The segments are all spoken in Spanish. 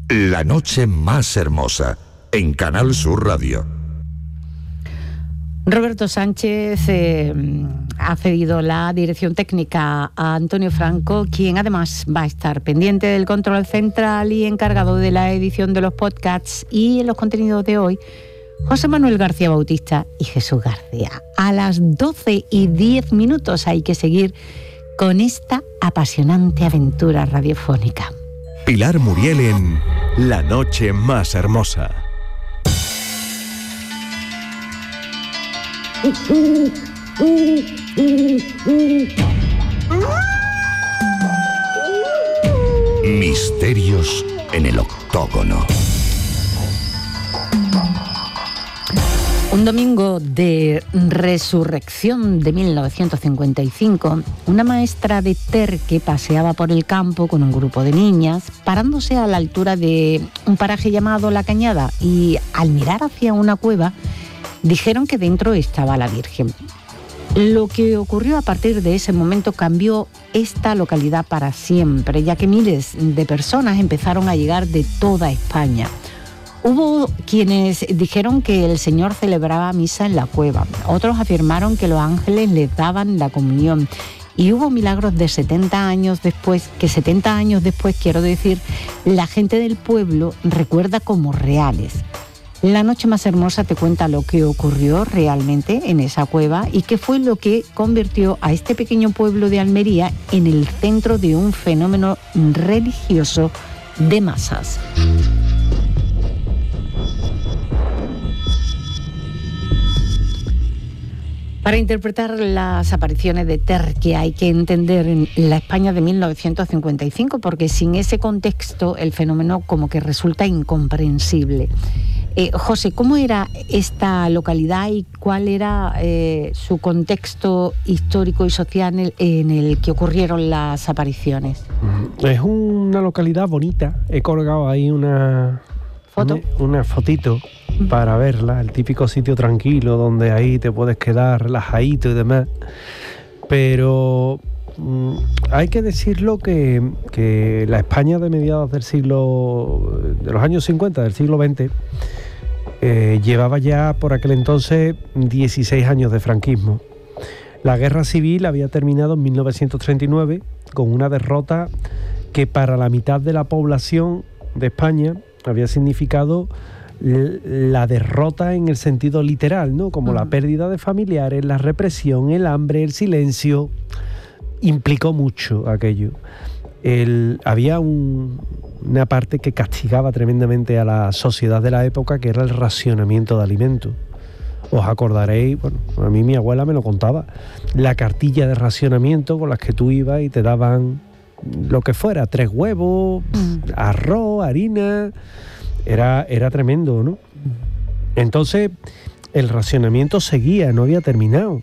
La noche más hermosa, en Canal Sur Radio. Roberto Sánchez ha cedido la dirección técnica a Antonio Franco, quien además va a estar pendiente del control central y encargado de la edición de los podcasts. Y en los contenidos de hoy, José Manuel García Bautista y Jesús García. A las 12:10 hay que seguir con esta apasionante aventura radiofónica. Pilar Muriel en La noche más hermosa. Misterios en el octógono. Un domingo de resurrección de 1955, una maestra de Terque paseaba por el campo con un grupo de niñas, parándose a la altura de un paraje llamado La Cañada, y al mirar hacia una cueva, dijeron que dentro estaba la Virgen. Lo que ocurrió a partir de ese momento cambió esta localidad para siempre, ya que miles de personas empezaron a llegar de toda España. Hubo quienes dijeron que el Señor celebraba misa en la cueva, otros afirmaron que los ángeles les daban la comunión, y hubo milagros de 70 años después, la gente del pueblo recuerda como reales. La noche más hermosa te cuenta lo que ocurrió realmente en esa cueva y qué fue lo que convirtió a este pequeño pueblo de Almería en el centro de un fenómeno religioso de masas. Para interpretar las apariciones de Terque hay que entender la España de 1955, porque sin ese contexto el fenómeno como que resulta incomprensible. José, ¿cómo era esta localidad y cuál era su contexto histórico y social en el que ocurrieron las apariciones? Es una localidad bonita. He colgado ahí una fotito para verla, el típico sitio tranquilo donde ahí te puedes quedar relajadito y demás. Pero hay que decirlo que la España de mediados de los años 50 del siglo XX llevaba ya por aquel entonces 16 años de franquismo. La guerra civil había terminado en 1939 con una derrota que para la mitad de la población de España había significado la derrota en el sentido literal, ¿no? Como la pérdida de familiares, la represión, el hambre, el silencio. Implicó mucho aquello. Había una parte que castigaba tremendamente a la sociedad de la época, que era el racionamiento de alimentos. Os acordaréis, bueno, a mí mi abuela me lo contaba, la cartilla de racionamiento con las que tú ibas y te daban lo que fuera, 3 huevos, arroz, harina. Era tremendo, ¿no? Entonces, el racionamiento seguía, no había terminado.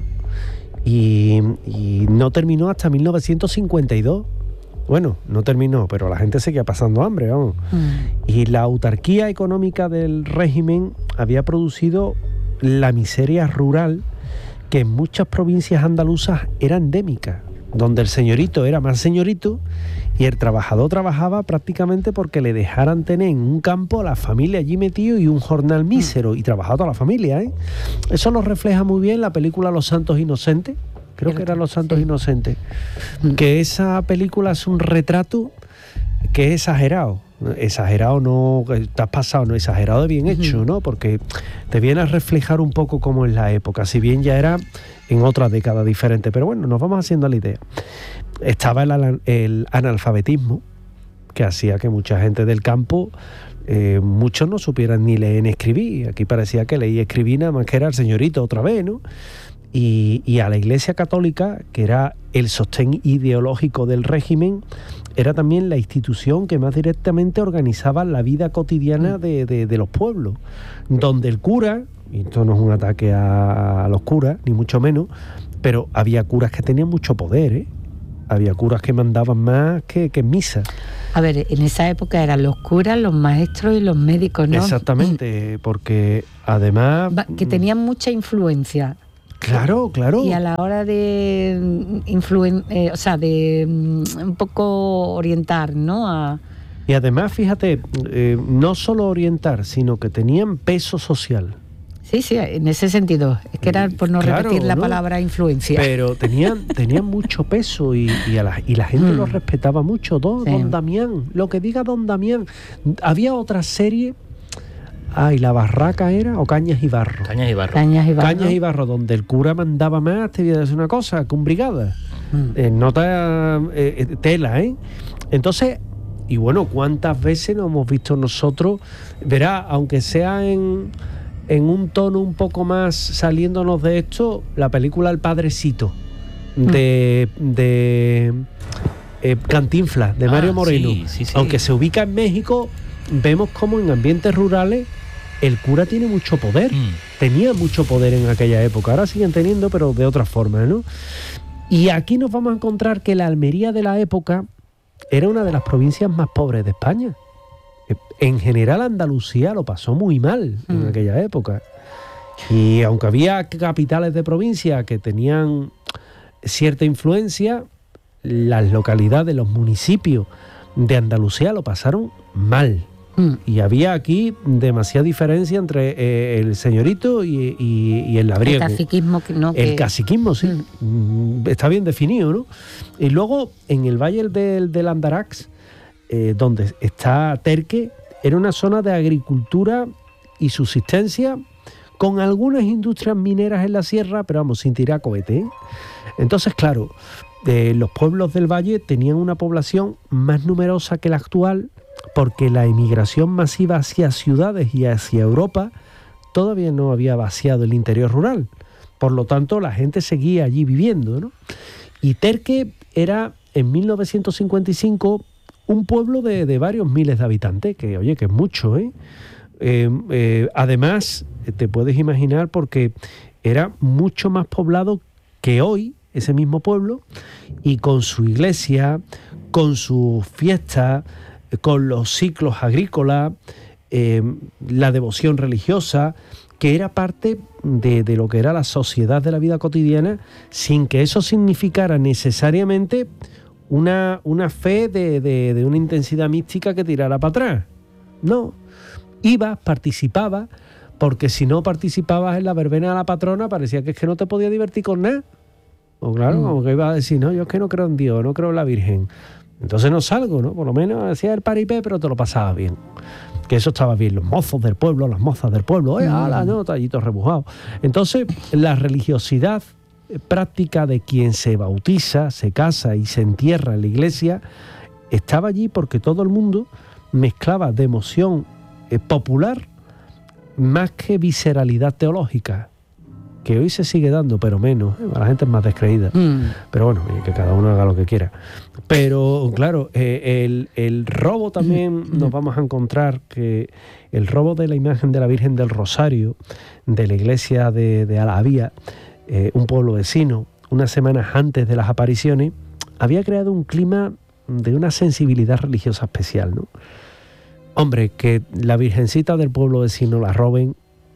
Y no terminó hasta 1952. Bueno, no terminó, pero la gente seguía pasando hambre, vamos. Y la autarquía económica del régimen había producido la miseria rural, que en muchas provincias andaluzas era endémica, donde el señorito era más señorito y el trabajador trabajaba prácticamente porque le dejaran tener en un campo a la familia allí metido y un jornal mísero, y trabajaba toda la familia, ¿eh? Eso lo refleja muy bien la película Los Santos Inocentes, creo que era Los Santos Inocentes, que esa película es un retrato que es exagerado no, te has pasado, no, exagerado de bien hecho, ¿no? Porque te viene a reflejar un poco cómo es la época, si bien ya era en otra década diferente, pero bueno, nos vamos haciendo la idea. Estaba el analfabetismo, que hacía que mucha gente del campo, muchos no supieran ni leer ni escribir. Aquí parecía que leía y escribía nada más que era el señorito otra vez, ¿no? Y a la Iglesia Católica, que era el sostén ideológico del régimen, era también la institución que más directamente organizaba la vida cotidiana de los pueblos, donde el cura, y esto no es un ataque a los curas, ni mucho menos, pero había curas que tenían mucho poder, ¿eh? Había curas que mandaban más que en misa. A ver, en esa época eran los curas, los maestros y los médicos, ¿no? Exactamente, porque además... que tenían mucha influencia. Claro, claro. Y a la hora de un poco orientar, ¿no? Y además, fíjate, no solo orientar, sino que tenían peso social. Sí, en ese sentido. Es que era por no repetir la palabra influencia. Pero tenían mucho peso y la gente los respetaba mucho. Don Damián, lo que diga Don Damián. Había otra serie... ¿y la barraca era? ¿O Cañas y Barro? Cañas y Barro. Cañas y Barro, donde el cura mandaba más, te voy a decir una cosa, que un brigada. Nota tela, ¿eh? Entonces, y bueno, ¿cuántas veces nos hemos visto nosotros? Verá, aunque sea en un tono un poco más saliéndonos de esto, la película El Padrecito, de Cantinflas, de Mario Moreno. Sí. Aunque se ubica en México, vemos como en ambientes rurales el cura tiene mucho poder, tenía mucho poder en aquella época, ahora siguen teniendo, pero de otra forma, ¿no? Y aquí nos vamos a encontrar que la Almería de la época era una de las provincias más pobres de España. En general Andalucía lo pasó muy mal en aquella época. Y aunque había capitales de provincia que tenían cierta influencia, las localidades, los municipios de Andalucía lo pasaron mal. Y había aquí demasiada diferencia entre el señorito y el labriego. El caciquismo. El caciquismo, sí. Está bien definido, ¿no? Y luego, en el Valle del Andarax, donde está Terque, era una zona de agricultura y subsistencia con algunas industrias mineras en la sierra, pero vamos, sin tirar cohete, ¿eh? Entonces, claro, los pueblos del valle tenían una población más numerosa que la actual, porque la emigración masiva hacia ciudades y hacia Europa todavía no había vaciado el interior rural. Por lo tanto, la gente seguía allí viviendo, ¿no? Y Terque era, en 1955, un pueblo de varios miles de habitantes, que oye, que es mucho, ¿eh? Además, te puedes imaginar, porque era mucho más poblado que hoy, ese mismo pueblo, y con su iglesia, con sus fiestas, con los ciclos agrícolas, la devoción religiosa, que era parte de lo que era la sociedad de la vida cotidiana, sin que eso significara necesariamente una fe de una intensidad mística que tirara para atrás. No, ibas, participabas, porque si no participabas en la verbena de la patrona, parecía que es que no te podías divertir con nada. O claro, como que ibas a decir, no, yo es que no creo en Dios, no creo en la Virgen. Entonces no salgo, ¿no? Por lo menos hacía el paripé, pero te lo pasabas bien. Que eso estaba bien. Los mozos del pueblo, las mozas del pueblo, ¡ala! No, tallitos rebujados. Entonces, la religiosidad práctica de quien se bautiza, se casa y se entierra en la iglesia, estaba allí porque todo el mundo mezclaba de emoción popular más que visceralidad teológica, que hoy se sigue dando, pero menos. La gente es más descreída. Pero bueno, que cada uno haga lo que quiera. Pero claro, el robo también nos vamos a encontrar, que el robo de la imagen de la Virgen del Rosario de la iglesia de Alavía, un pueblo vecino, unas semanas antes de las apariciones, había creado un clima de una sensibilidad religiosa especial, ¿no? Hombre, que la virgencita del pueblo vecino la roben,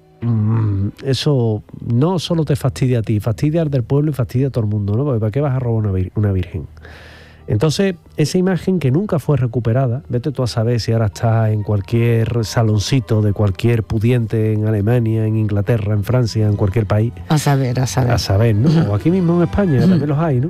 eso no solo te fastidia a ti, fastidia al del pueblo y fastidia a todo el mundo, ¿no? Porque ¿para qué vas a robar una virgen? Entonces, esa imagen que nunca fue recuperada, vete tú a saber si ahora está en cualquier saloncito de cualquier pudiente en Alemania, en Inglaterra, en Francia, en cualquier país. A saber, ¿no? O aquí mismo en España, también los hay, ¿no?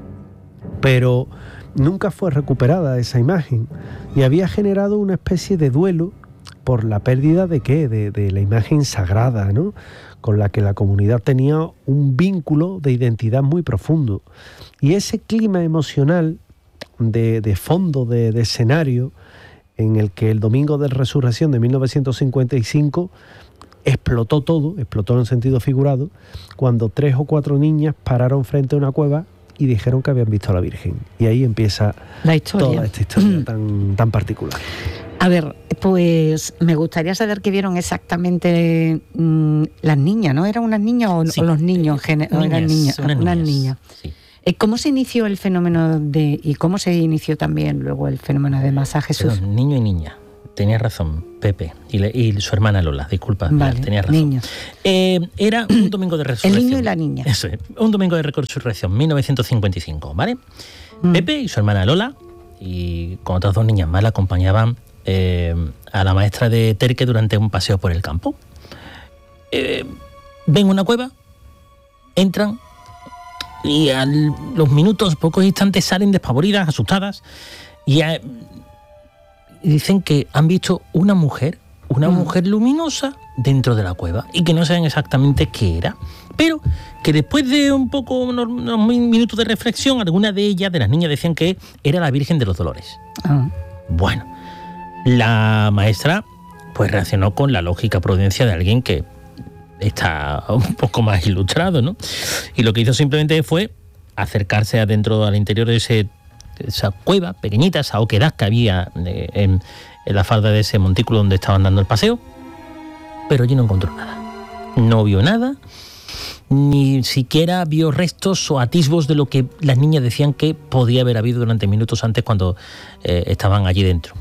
Pero nunca fue recuperada esa imagen y había generado una especie de duelo por la pérdida de ¿qué? De la imagen sagrada, ¿no? Con la que la comunidad tenía un vínculo de identidad muy profundo. Y ese clima emocional de fondo, de escenario, en el que el Domingo de Resurrección de 1955 explotó todo, explotó en sentido figurado, cuando 3 o 4 niñas pararon frente a una cueva y dijeron que habían visto a la Virgen. Y ahí empieza la historia. Toda esta historia tan particular. A ver, pues me gustaría saber qué vieron exactamente las niñas, ¿no? ¿Eran unas niñas o los niños? Eran niñas. Unas niñas. Sí. ¿Cómo se inició el fenómeno y cómo se inició también luego el fenómeno de masaje Jesús? Perdón, niño y niña. Tenías razón, Pepe. Y su hermana Lola, disculpa. Vale, tenías razón. Niños. Era un domingo de resurrección. El niño y la niña. Eso es. Un domingo de resurrección, 1955, ¿vale? Pepe y su hermana Lola y con otras 2 niñas más la acompañaban a la maestra de Terque durante un paseo por el campo. Ven una cueva, entran y a los minutos, pocos instantes, salen despavoridas, asustadas y dicen que han visto una mujer luminosa dentro de la cueva y que no saben exactamente qué era, pero que después de unos minutos de reflexión, algunas de ellas, de las niñas, decían que era la Virgen de los Dolores. Bueno, la maestra pues reaccionó con la lógica prudencia de alguien que está un poco más ilustrado, ¿no? Y lo que hizo simplemente fue acercarse al interior de esa cueva pequeñita, esa oquedad que había en la falda de ese montículo donde estaban dando el paseo, pero allí no encontró nada. No vio nada, ni siquiera vio restos o atisbos de lo que las niñas decían que podía haber habido durante minutos antes cuando estaban allí dentro.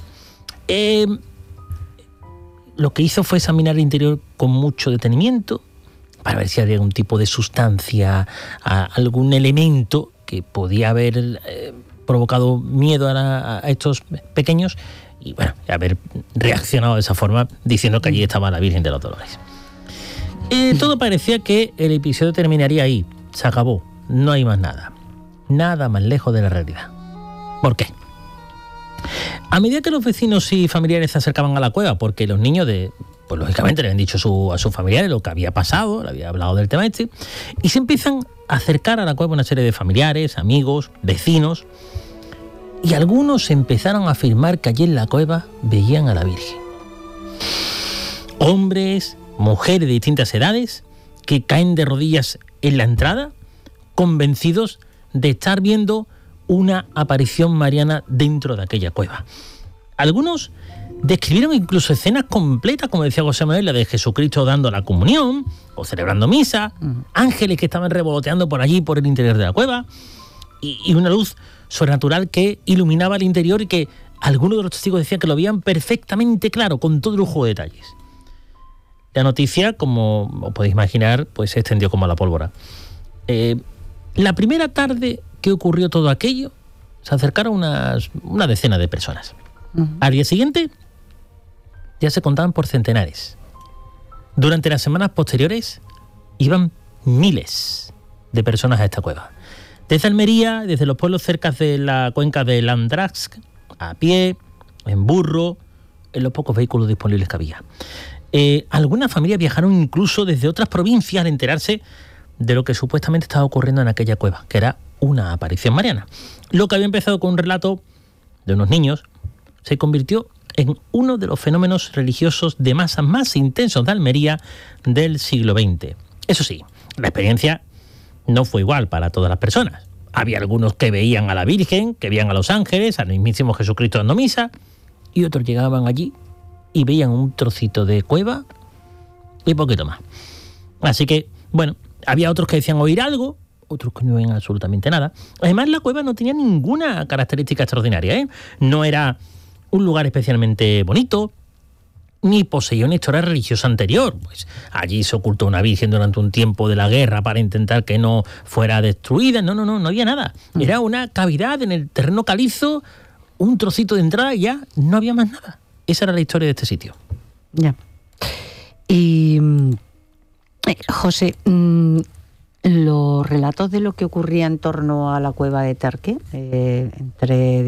Lo que hizo fue examinar el interior con mucho detenimiento para ver si había algún tipo de sustancia, algún elemento que podía haber provocado miedo a estos pequeños y bueno, haber reaccionado de esa forma diciendo que allí estaba la Virgen de los Dolores. Todo parecía que el episodio terminaría ahí, se acabó, no hay más nada. Nada más lejos de la realidad. ¿Por qué? A medida que los vecinos y familiares se acercaban a la cueva, porque los niños pues lógicamente le habían dicho a sus familiares lo que había pasado, le había hablado del tema y se empiezan a acercar a la cueva una serie de familiares, amigos, vecinos, y algunos empezaron a afirmar que allí en la cueva veían a la Virgen. Hombres, mujeres de distintas edades, que caen de rodillas en la entrada, convencidos de estar viendo una aparición mariana dentro de aquella cueva. Algunos describieron incluso escenas completas, como decía José Manuel, la de Jesucristo dando la comunión o celebrando misa, ángeles que estaban revoloteando por allí, por el interior de la cueva, y una luz sobrenatural que iluminaba el interior y que algunos de los testigos decían que lo veían perfectamente claro, con todo lujo de detalles. La noticia, como os podéis imaginar, pues se extendió como la pólvora. La primera tarde que ocurrió todo aquello, se acercaron una decena de personas. Al día siguiente, ya se contaban por centenares. Durante las semanas posteriores, iban miles de personas a esta cueva. Desde Almería, desde los pueblos cerca de la cuenca de Landratx, a pie, en burro, en los pocos vehículos disponibles que había. Algunas familias viajaron incluso desde otras provincias al enterarse de lo que supuestamente estaba ocurriendo en aquella cueva, que era una aparición mariana. Lo que había empezado con un relato de unos niños se convirtió en uno de los fenómenos religiosos de masas más intensos de Almería del siglo XX. Eso sí, la experiencia no fue igual para todas las personas. Había algunos que veían a la Virgen, que veían a los ángeles, al mismísimo Jesucristo dando misa, y otros llegaban allí y veían un trocito de cueva y poquito más. Así que, bueno, había otros que decían oír algo, otros que no veían absolutamente nada. Además, la cueva no tenía ninguna característica extraordinaria, ¿eh? No era un lugar especialmente bonito, ni poseía una historia religiosa anterior. Pues allí se ocultó una virgen durante un tiempo de la guerra para intentar que no fuera destruida. No había nada. Era una cavidad en el terreno calizo, un trocito de entrada y ya no había más nada. Esa era la historia de este sitio. Ya. Y José, los relatos de lo que ocurría en torno a la cueva de Terque, entre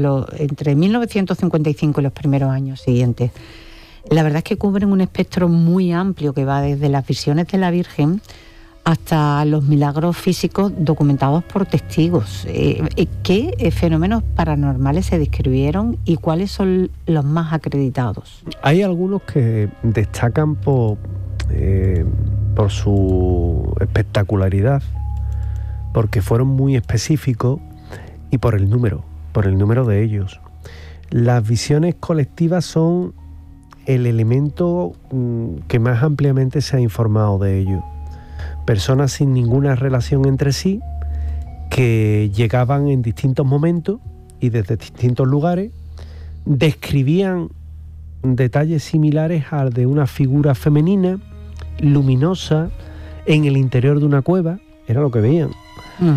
1955 y los primeros años siguientes, la verdad es que cubren un espectro muy amplio que va desde las visiones de la Virgen hasta los milagros físicos documentados por testigos. ¿Qué fenómenos paranormales se describieron y cuáles son los más acreditados? Hay algunos que destacan por su espectacularidad, porque fueron muy específicos, y por el número de ellos. Las visiones colectivas son el elemento que más ampliamente se ha informado de ello. Personas sin ninguna relación entre sí, que llegaban en distintos momentos y desde distintos lugares, describían detalles similares al de una figura femenina, luminosa, en el interior de una cueva. Era lo que veían.